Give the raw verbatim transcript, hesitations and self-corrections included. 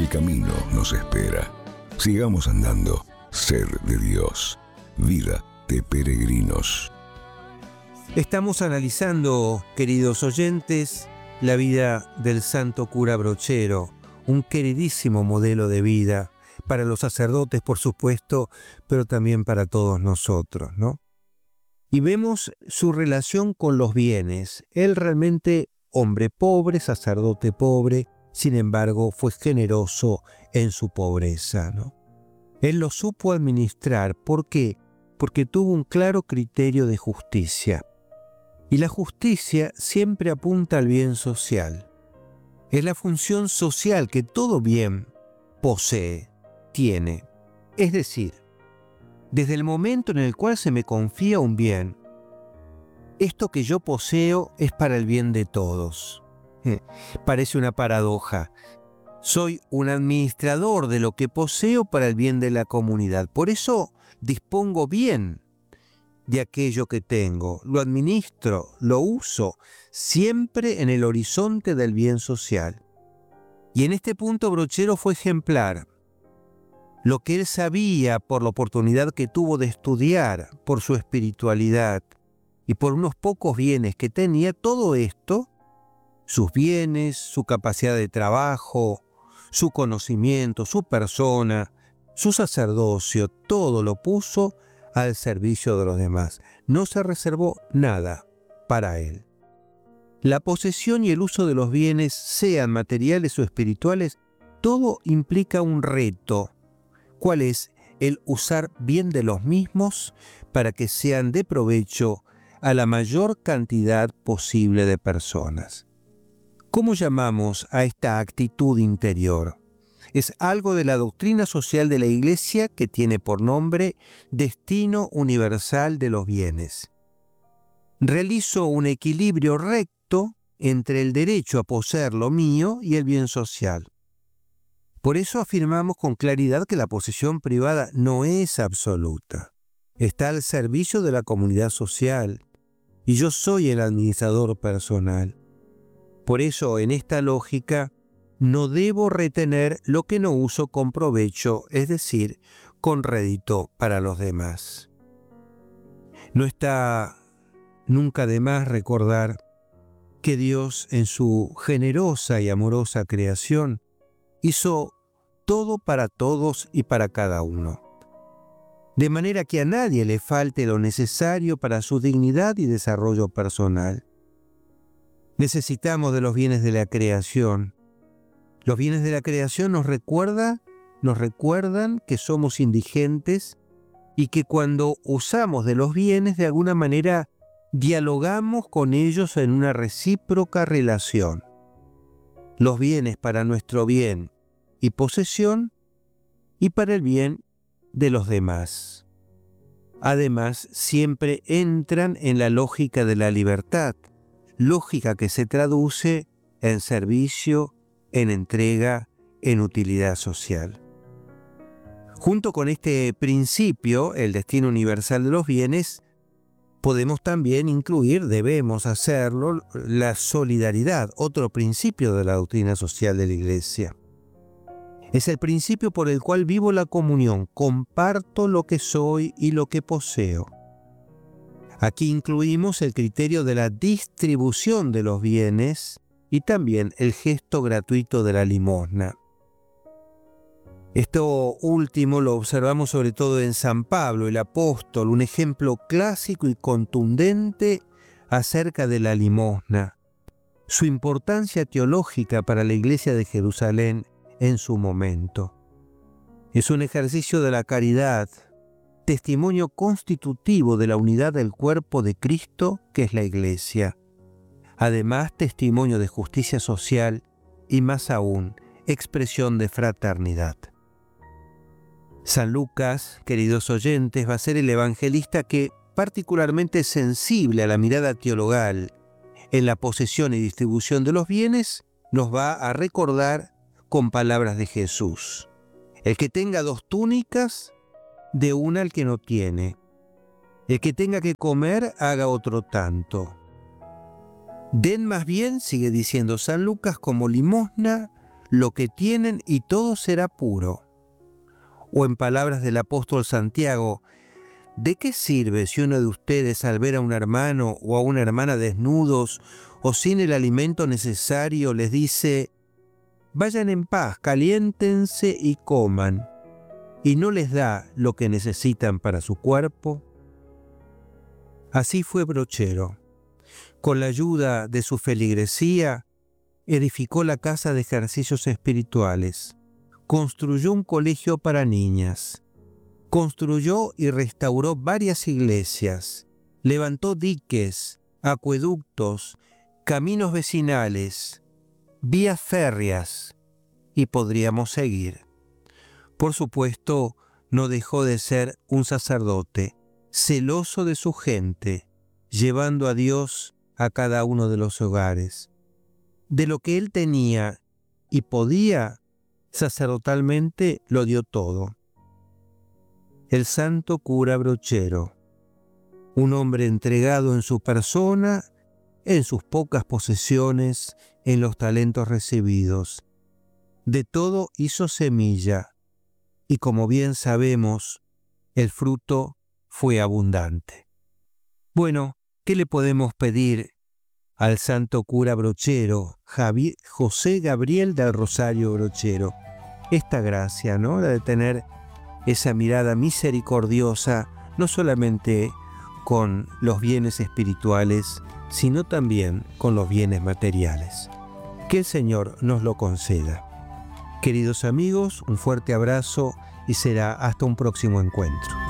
El camino nos espera. Sigamos andando. Sed de Dios. Vida de peregrinos. Estamos analizando, queridos oyentes, la vida del santo cura Brochero, un queridísimo modelo de vida para los sacerdotes, por supuesto, pero también para todos nosotros, ¿no? Y vemos su relación con los bienes. Él realmente, hombre pobre, sacerdote pobre, sin embargo, fue generoso en su pobreza, ¿no? Él lo supo administrar. ¿Por qué? Porque tuvo un claro criterio de justicia. Y la justicia siempre apunta al bien social. Es la función social que todo bien posee, tiene. Es decir, desde el momento en el cual se me confía un bien, esto que yo poseo es para el bien de todos. Parece una paradoja. Soy un administrador de lo que poseo para el bien de la comunidad. Por eso dispongo bien de aquello que tengo. Lo administro, lo uso, siempre en el horizonte del bien social. Y en este punto Brochero fue ejemplar. Lo que él sabía por la oportunidad que tuvo de estudiar, por su espiritualidad y por unos pocos bienes que tenía, todo esto, sus bienes, su capacidad de trabajo, su conocimiento, su persona, su sacerdocio, todo lo puso al servicio de los demás. No se reservó nada para él. La posesión y el uso de los bienes, sean materiales o espirituales, todo implica un reto. ¿Cuál es? El usar bien de los mismos para que sean de provecho a la mayor cantidad posible de personas. ¿Cómo llamamos a esta actitud interior? Es algo de la doctrina social de la Iglesia que tiene por nombre destino universal de los bienes. Realizo un equilibrio recto entre el derecho a poseer lo mío y el bien social. Por eso afirmamos con claridad que la posesión privada no es absoluta. Está al servicio de la comunidad social y yo soy el administrador personal. Por eso, en esta lógica, no debo retener lo que no uso con provecho, es decir, con rédito para los demás. No está nunca de más recordar que Dios, en su generosa y amorosa creación, hizo todo para todos y para cada uno, de manera que a nadie le falte lo necesario para su dignidad y desarrollo personal. Necesitamos de los bienes de la creación. Los bienes de la creación nos recuerda, nos recuerdan que somos indigentes y que cuando usamos de los bienes, de alguna manera dialogamos con ellos en una recíproca relación. Los bienes para nuestro bien y posesión y para el bien de los demás. Además, siempre entran en la lógica de la libertad, lógica que se traduce en servicio, en entrega, en utilidad social. Junto con este principio, el destino universal de los bienes, podemos también incluir, debemos hacerlo, la solidaridad, otro principio de la doctrina social de la Iglesia. Es el principio por el cual vivo la comunión, comparto lo que soy y lo que poseo. Aquí incluimos el criterio de la distribución de los bienes y también el gesto gratuito de la limosna. Esto último lo observamos sobre todo en San Pablo, el apóstol, un ejemplo clásico y contundente acerca de la limosna, su importancia teológica para la Iglesia de Jerusalén en su momento. Es un ejercicio de la caridad, testimonio constitutivo de la unidad del cuerpo de Cristo, que es la Iglesia. Además, testimonio de justicia social y, más aún, expresión de fraternidad. San Lucas, queridos oyentes, va a ser el evangelista que, particularmente sensible a la mirada teologal en la posesión y distribución de los bienes, nos va a recordar con palabras de Jesús. El que tenga dos túnicas, de una al que no tiene. El que tenga que comer, haga otro tanto. Den más bien, sigue diciendo San Lucas, como limosna lo que tienen y todo será puro. O en palabras del apóstol Santiago, ¿de qué sirve si uno de ustedes al ver a un hermano o a una hermana desnudos o sin el alimento necesario les dice, vayan en paz, caliéntense y coman, y no les da lo que necesitan para su cuerpo? Así fue Brochero. Con la ayuda de su feligresía, edificó la casa de ejercicios espirituales, construyó un colegio para niñas, construyó y restauró varias iglesias, levantó diques, acueductos, caminos vecinales, vías férreas, y podríamos seguir. Por supuesto, no dejó de ser un sacerdote, celoso de su gente, llevando a Dios a cada uno de los hogares. De lo que él tenía y podía, sacerdotalmente lo dio todo. El santo cura Brochero, un hombre entregado en su persona, en sus pocas posesiones, en los talentos recibidos. De todo hizo semilla, y como bien sabemos, el fruto fue abundante. Bueno, ¿qué le podemos pedir al santo cura Brochero, Javier, José Gabriel del Rosario Brochero? Esta gracia, ¿no? La de tener esa mirada misericordiosa, no solamente con los bienes espirituales, sino también con los bienes materiales. Que el Señor nos lo conceda. Queridos amigos, un fuerte abrazo y será hasta un próximo encuentro.